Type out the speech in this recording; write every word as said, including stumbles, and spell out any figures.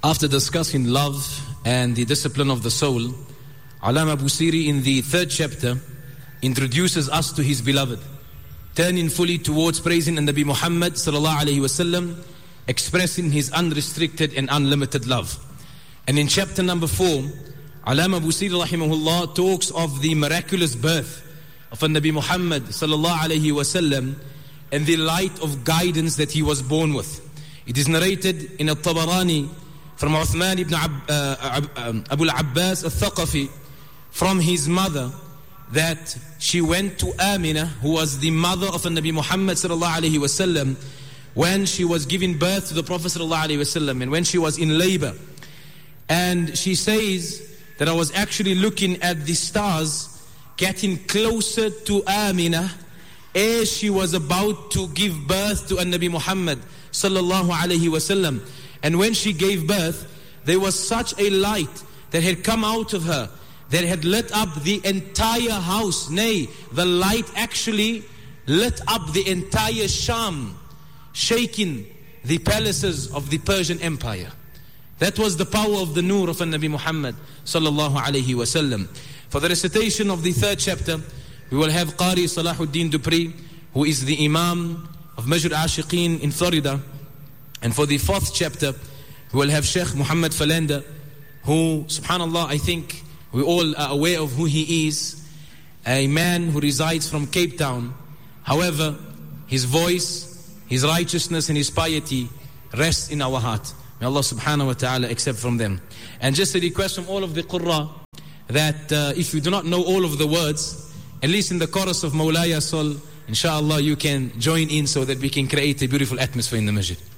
After discussing love and the discipline of the soul, Allama Busiri in the third chapter introduces us to his beloved, turning fully towards praising Nabi Muhammad sallallahu alaihi wasallam, expressing his unrestricted and unlimited love. And in chapter number four, Allama Busiri rahimahullah talks of the miraculous birth of Nabi Muhammad sallallahu alaihi wasallam and the light of guidance that he was born with. It is narrated in Al-Tabarani from Uthman ibn Ab, uh, uh, Abu al-Abbas al-Thaqafi from his mother that she went to Amina, who was the mother of Nabi Muhammad sallallahu alaihi wasallam, when she was giving birth to the Prophet sallallahu alaihi wasallam, and when she was in labor. And she says that I was actually looking at the stars getting closer to Amina as she was about to give birth to Nabi Muhammad sallallahu alaihi wasallam. And when she gave birth, there was such a light that had come out of her that had lit up the entire house. Nay, the light actually lit up the entire Sham, shaking the palaces of the Persian Empire. That was the power of the Nur of Nabi Muhammad sallallahu alaihi wasallam. For the recitation of the third chapter, we will have Qari Salahuddin Dupri, who is the Imam of Majid Ashiqeen in Florida. And for the fourth chapter, we will have Sheikh Muhammad Falanda, who, subhanallah, I think we all are aware of who he is, a man who resides from Cape Town. However, his voice, his righteousness and his piety rests in our heart. May Allah subhanahu wa ta'ala accept from them. And just a request from all of the Qurra that uh, if you do not know all of the words, at least in the chorus of Mawlaya Sol, inshallah you can join in so that we can create a beautiful atmosphere in the masjid.